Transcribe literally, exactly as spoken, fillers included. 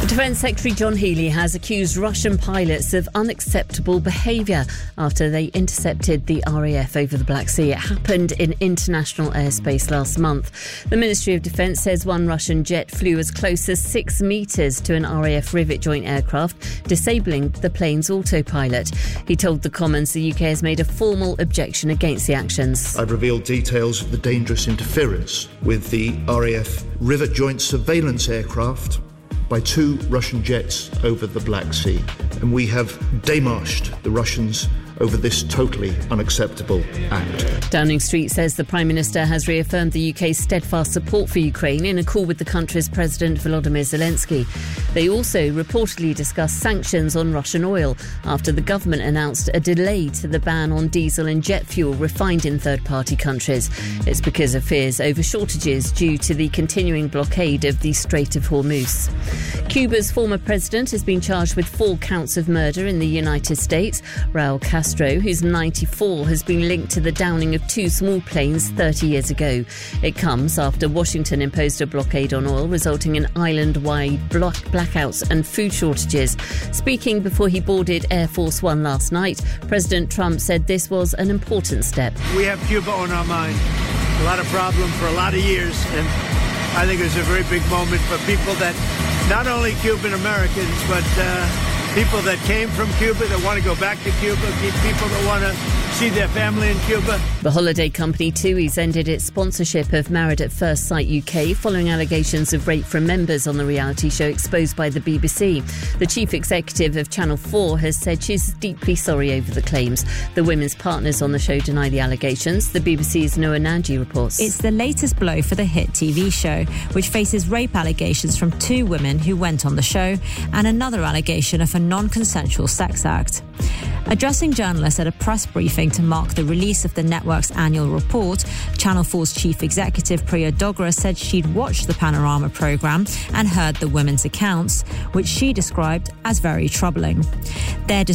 Defence Secretary John Healey has accused Russian pilots of unacceptable behaviour after they intercepted the R A F over the Black Sea. It happened in international airspace last month. The Ministry of Defence says one Russian jet flew as close as six metres to an R A F Rivet joint aircraft, disabling the plane's autopilot. He told the Commons the U K has made a formal objection against the actions. I've revealed details of the dangerous interference with the R A F Rivet joint surveillance aircraft by two Russian jets over the Black Sea. And we have démarched the Russians over this totally unacceptable act. Downing Street says the Prime Minister has reaffirmed the U K's steadfast support for Ukraine in a call with the country's President Volodymyr Zelensky. They also reportedly discussed sanctions on Russian oil after the government announced a delay to the ban on diesel and jet fuel refined in third-party countries. It's because of fears over shortages due to the continuing blockade of the Strait of Hormuz. Cuba's former president has been charged with four counts of murder in the United States. Raul Castro, who's ninety-four, has been linked to the downing of two small planes thirty years ago. It comes after Washington imposed a blockade on oil, resulting in island-wide block blackouts and food shortages. Speaking before he boarded Air Force One last night, President Trump said this was an important step. We have Cuba on our mind. A lot of problem for a lot of years, and I think it's a very big moment for people that, not only Cuban Americans, but uh, people that came from Cuba that want to go back to Cuba, people that want to see their family in Cuba. The holiday company TUI's ended its sponsorship of Married at First Sight U K following allegations of rape from members on the reality show exposed by the B B C. The chief executive of Channel four has said she's deeply sorry over the claims. The women's partners on the show deny the allegations. The B B C's Noah Nanji reports. It's the latest blow for the hit T V show, which faces rape allegations from two women who went on the show and another allegation of a non-consensual sex act. Addressing journalists at a press briefing to mark the release of the network's annual report, Channel four's chief executive Priya Dogra said she'd watched the Panorama programme and heard the women's accounts, which she described as very troubling. Their